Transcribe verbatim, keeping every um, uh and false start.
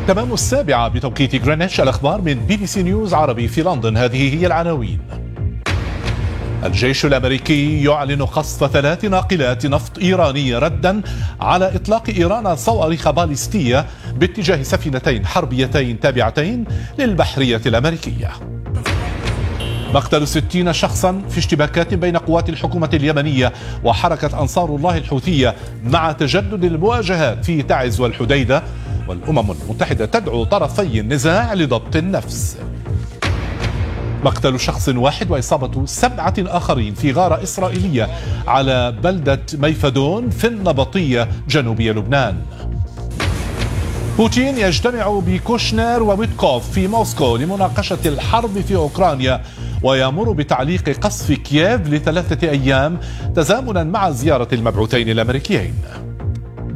تمام السابعة بتوقيت غرينتش. الأخبار من بي بي سي نيوز عربي في لندن. هذه هي العناوين. الجيش الأمريكي يعلن قصف ثلاث ناقلات نفط إيرانية ردا على إطلاق إيران صواريخ باليستية باتجاه سفينتين حربيتين تابعتين للبحرية الأمريكية. مقتل ستين شخصا في اشتباكات بين قوات الحكومة اليمنية وحركة أنصار الله الحوثية مع تجدد المواجهات في تعز والحديدة، والأمم المتحدة تدعو طرفي النزاع لضبط النفس. مقتل شخص واحد وإصابة سبعة آخرين في غارة إسرائيلية على بلدة ميفدون في النبطية جنوبي لبنان. بوتين يجتمع بكوشنر وويتكوف في موسكو لمناقشة الحرب في أوكرانيا، ويأمر بتعليق قصف كييف لثلاثة أيام تزامنا مع زيارة المبعوثين الأمريكيين.